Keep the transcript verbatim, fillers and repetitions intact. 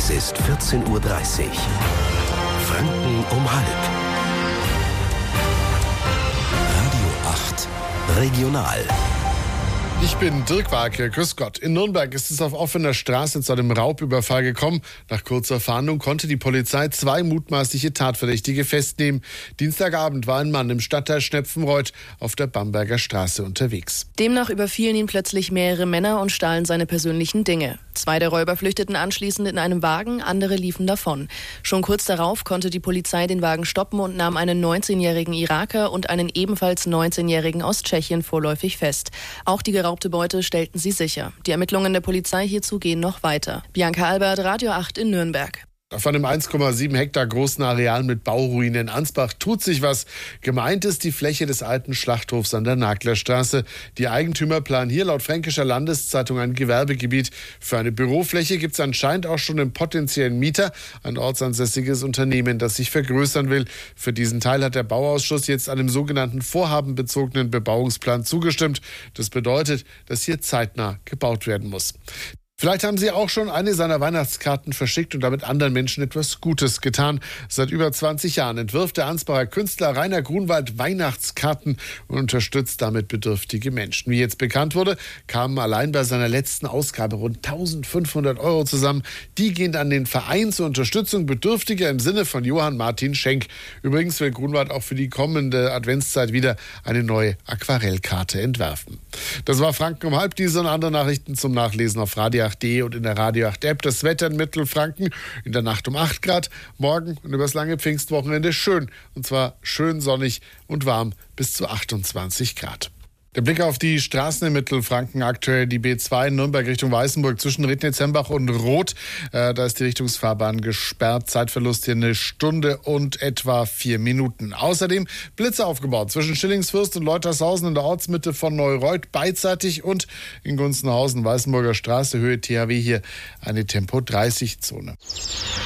Es ist vierzehn Uhr dreißig. Franken um halb. Radio acht Regional. Ich bin Dirk Warke, grüß Gott. In Nürnberg ist es auf offener Straße zu einem Raubüberfall gekommen. Nach kurzer Fahndung konnte die Polizei zwei mutmaßliche Tatverdächtige festnehmen. Dienstagabend war ein Mann im Stadtteil Schnepfenreuth auf der Bamberger Straße unterwegs. Demnach überfielen ihn plötzlich mehrere Männer und stahlen seine persönlichen Dinge. Zwei der Räuber flüchteten anschließend in einem Wagen, andere liefen davon. Schon kurz darauf konnte die Polizei den Wagen stoppen und nahm einen neunzehnjährigen Iraker und einen ebenfalls neunzehnjährigen aus Tschechien vorläufig fest. Auch die geraubte Beute stellten sie sicher. Die Ermittlungen der Polizei hierzu gehen noch weiter. Bianca Albert, Radio acht in Nürnberg. Auf einem eins Komma sieben Hektar großen Areal mit Bauruinen in Ansbach tut sich was. Gemeint ist die Fläche des alten Schlachthofs an der Naglerstraße. Die Eigentümer planen hier laut Fränkischer Landeszeitung ein Gewerbegebiet. Für eine Bürofläche gibt es anscheinend auch schon einen potenziellen Mieter, ein ortsansässiges Unternehmen, das sich vergrößern will. Für diesen Teil hat der Bauausschuss jetzt einem sogenannten vorhabenbezogenen Bebauungsplan zugestimmt. Das bedeutet, dass hier zeitnah gebaut werden muss. Vielleicht haben Sie auch schon eine seiner Weihnachtskarten verschickt und damit anderen Menschen etwas Gutes getan. Seit über zwanzig Jahren entwirft der Ansbacher Künstler Rainer Grunwald Weihnachtskarten und unterstützt damit bedürftige Menschen. Wie jetzt bekannt wurde, kamen allein bei seiner letzten Ausgabe rund eintausendfünfhundert Euro zusammen. Die gehen an den Verein zur Unterstützung Bedürftiger im Sinne von Johann Martin Schenk. Übrigens will Grunwald auch für die kommende Adventszeit wieder eine neue Aquarellkarte entwerfen. Das war Franken um halb. Diese und andere Nachrichten zum Nachlesen auf Radio acht punkt de und in der Radio acht App. Das Wetter in Mittelfranken in der Nacht um acht Grad. Morgen und übers lange Pfingstwochenende schön. Und zwar schön sonnig und warm bis zu achtundzwanzig Grad. Der Blick auf die Straßen in Mittelfranken aktuell, die B zwei in Nürnberg Richtung Weißenburg zwischen Rittnitz-Hembach und Roth. Äh, da ist die Richtungsfahrbahn gesperrt. Zeitverlust hier eine Stunde und etwa vier Minuten. Außerdem Blitze aufgebaut zwischen Schillingsfürst und Leutershausen in der Ortsmitte von Neureuth beidseitig und in Gunzenhausen, Weißenburger Straße, Höhe T H W hier eine Tempo dreißig Zone.